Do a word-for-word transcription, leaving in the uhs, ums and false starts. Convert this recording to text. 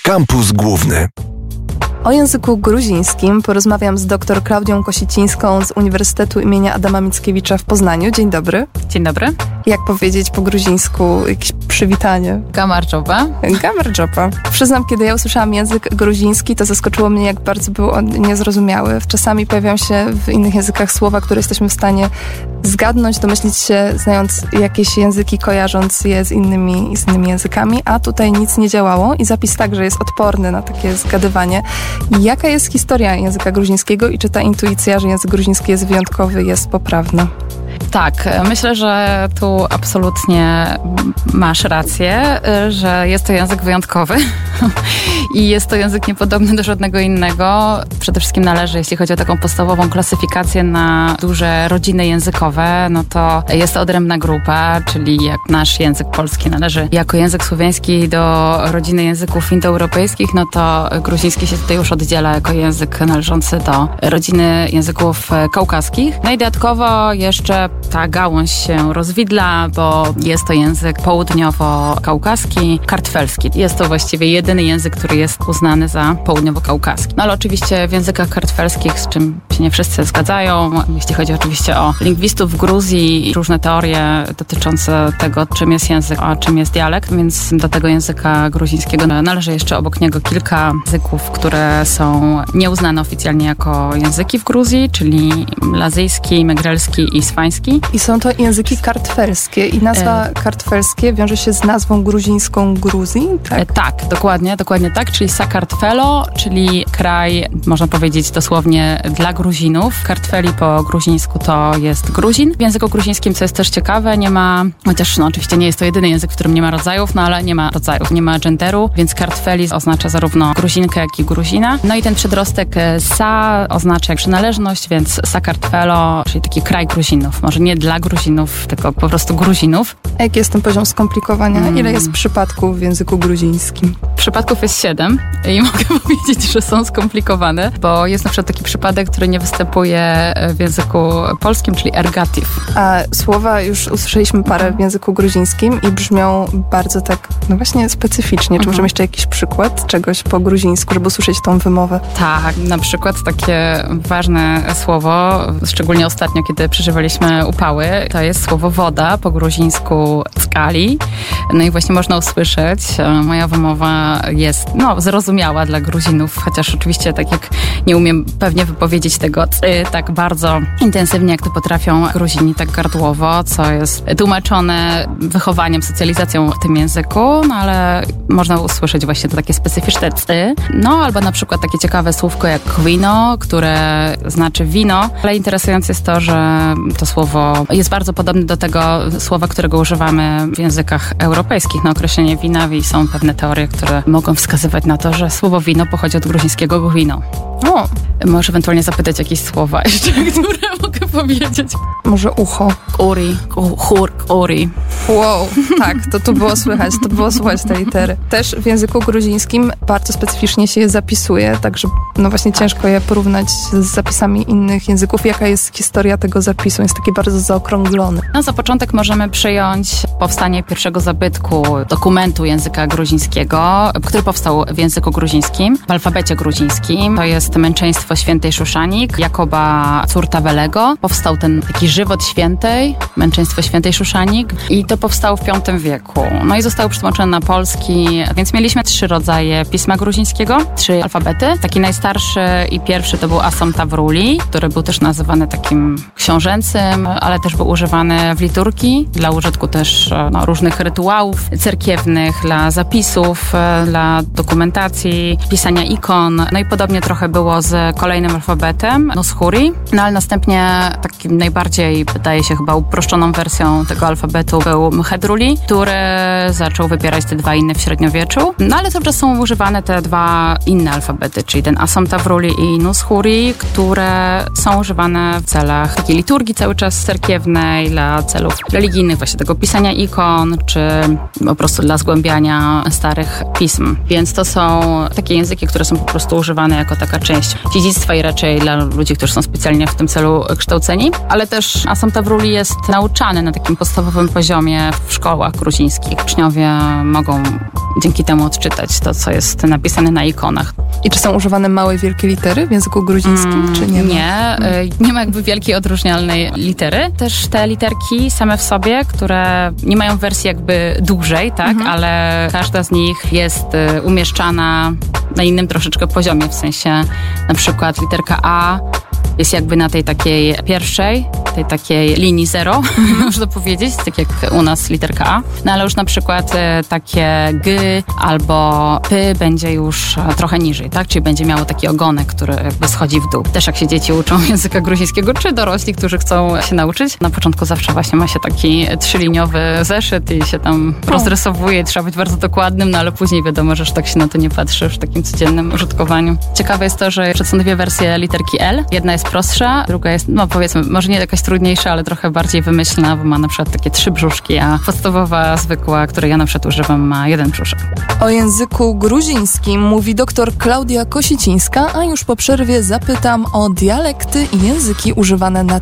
Kampus Główny. O języku gruzińskim porozmawiam z dr Klaudią Kosicińską z Uniwersytetu imienia Adama Mickiewicza w Poznaniu. Dzień dobry. Dzień dobry. Jak powiedzieć po gruzińsku jakieś przywitanie? Gamarjoba. Gamarjoba. Przyznam, kiedy ja usłyszałam język gruziński, to zaskoczyło mnie, jak bardzo był on niezrozumiały. Czasami pojawiają się w innych językach słowa, które jesteśmy w stanie zgadnąć, domyślić się, znając jakieś języki, kojarząc je z innymi, z innymi językami, a tutaj nic nie działało i zapis także jest odporny na takie zgadywanie. Jaka jest historia języka gruzińskiego i czy ta intuicja, że język gruziński jest wyjątkowy, jest poprawna? Tak, myślę, że tu absolutnie masz rację, że jest to język wyjątkowy i jest to język niepodobny do żadnego innego. Przede wszystkim należy, jeśli chodzi o taką podstawową klasyfikację na duże rodziny językowe, no to jest to odrębna grupa, czyli jak nasz język polski należy jako język słowiański do rodziny języków indoeuropejskich, no to gruziński się tutaj już oddziela jako język należący do rodziny języków kaukaskich. No i dodatkowo jeszcze ta gałąź się rozwidla, bo jest to język południowo-kaukaski, kartfelski. Jest to właściwie jedyny język, który jest uznany za południowo-kaukaski. No ale oczywiście w językach kartfelskich, z czym się nie wszyscy zgadzają, jeśli chodzi oczywiście o lingwistów w Gruzji, różne teorie dotyczące tego, czym jest język, a czym jest dialekt, więc do tego języka gruzińskiego należy jeszcze obok niego kilka języków, które są nieuznane oficjalnie jako języki w Gruzji, czyli lazyjski, megrelski i swański. I są to języki kartfelskie i nazwa e... kartfelskie wiąże się z nazwą gruzińską Gruzji, tak? E, tak, dokładnie, dokładnie tak, czyli Sakartvelo, czyli kraj, można powiedzieć dosłownie dla Gruzinów. Kartfeli po gruzińsku to jest Gruzin. W języku gruzińskim, co jest też ciekawe, nie ma, chociaż no oczywiście nie jest to jedyny język, w którym nie ma rodzajów, no ale nie ma rodzajów, nie ma genderu, więc kartfeli oznacza zarówno Gruzinkę, jak i Gruzina. No i ten przedrostek sa oznacza przynależność, więc Sakartvelo, czyli taki kraj Gruzinów. Może nie dla Gruzinów, tylko po prostu Gruzinów. A jaki jest ten poziom skomplikowania? Hmm. Ile jest przypadków w języku gruzińskim? Przypadków jest siedem i mogę powiedzieć, że są skomplikowane, bo jest na przykład taki przypadek, który nie występuje w języku polskim, czyli ergativ. A słowa już usłyszeliśmy parę w języku gruzińskim i brzmią bardzo tak, no właśnie specyficznie. Czy mhm. możemy jeszcze jakiś przykład czegoś po gruzińsku, żeby usłyszeć tą wymowę? Tak, na przykład takie ważne słowo, szczególnie ostatnio, kiedy przeżywaliśmy upały, to jest słowo woda, po gruzińsku skali. No i właśnie można usłyszeć, moja wymowa jest no, zrozumiała dla Gruzinów, chociaż oczywiście tak jak nie umiem pewnie wypowiedzieć tego cy, tak bardzo intensywnie, jak to potrafią Gruzini, tak gardłowo, co jest tłumaczone wychowaniem, socjalizacją w tym języku, no ale można usłyszeć właśnie to takie specyficzne cy. No albo na przykład takie ciekawe słówko jak wino, które znaczy wino, ale interesujące jest to, że to słowo jest bardzo podobne do tego słowa, którego używamy w językach europejskich na określenie wina i są pewne teorie, które mogą wskazywać na to, że słowo wino pochodzi od gruzińskiego gwino. O. Może ewentualnie zapytać jakieś słowa jeszcze, które mogę powiedzieć. Może ucho. Uri, chur, uri. Wow, tak, to tu było słychać, to było słychać te litery. Też w języku gruzińskim bardzo specyficznie się je zapisuje, także no właśnie ciężko je porównać z zapisami innych języków. Jaka jest historia tego zapisu? Jest taki bardzo zaokrąglony. No za początek możemy przyjąć powstanie pierwszego zabytku dokumentu języka gruzińskiego, który powstał w języku gruzińskim, w alfabecie gruzińskim. To jest Męczeństwo Świętej Szuszanik, Jakoba Curtawelego. Powstał ten taki żywot świętej, Męczeństwo Świętej Szuszanik i to powstało w piątym wieku. No i zostało przetłumaczone na polski, więc mieliśmy trzy rodzaje pisma gruzińskiego, trzy alfabety. Taki najstarszy i pierwszy to był Asom Tawruli, który był też nazywany takim książęcym, ale też był używany w liturgii, dla użytku też no, różnych rytuałów cerkiewnych, dla zapisów, dla dokumentacji, pisania ikon. No i podobnie trochę było z kolejnym alfabetem, Nushuri. No ale następnie takim najbardziej, wydaje się chyba uproszczoną wersją tego alfabetu był Mhedruli, który zaczął wybierać te dwa inne w średniowieczu. No ale cały czas są używane te dwa inne alfabety, czyli ten Asom Tawruli i Nushuri, które są używane w celach takiej liturgii cały czas cerkiewnej, dla celów religijnych, właśnie tego pisania ikon, czy po prostu dla zgłębiania starych pism. Więc to są takie języki, które są po prostu używane jako taka część dziedzictwa i raczej dla ludzi, którzy są specjalnie w tym celu kształceni. Ale też Asom Tawruli jest nauczany na takim podstawowym poziomie szczególnie w szkołach gruzińskich. Uczniowie mogą dzięki temu odczytać to, co jest napisane na ikonach. I czy są używane małe, wielkie litery w języku gruzińskim, mm, czy nie ma? Nie, nie ma jakby wielkiej odróżnialnej litery. Też te literki same w sobie, które nie mają wersji jakby dłużej, tak, mhm. ale każda z nich jest umieszczana na innym troszeczkę poziomie, w sensie na przykład literka A jest jakby na tej takiej pierwszej, tej takiej linii zero, mm-hmm. można powiedzieć, tak jak u nas literka A. No ale już na przykład e, takie G albo P będzie już e, trochę niżej, tak? Czyli będzie miało taki ogonek, który jakby schodzi w dół. Też jak się dzieci uczą języka gruzińskiego, czy dorośli, którzy chcą się nauczyć. Na początku zawsze właśnie ma się taki trzyliniowy zeszyt i się tam oh. rozrysowuje. Trzeba być bardzo dokładnym, no ale później wiadomo, że już tak się na to nie patrzy w takim codziennym użytkowaniu. Ciekawe jest to, że są dwie wersje literki L. Jedna jest prostsza, druga jest, no powiedzmy, może nie jakaś trudniejsza, ale trochę bardziej wymyślna, bo ma na przykład takie trzy brzuszki, a podstawowa, zwykła, której ja na przykład używam, ma jeden brzuszek. O języku gruzińskim mówi doktor Klaudia Kosicińska, a już po przerwie zapytam o dialekty i języki używane na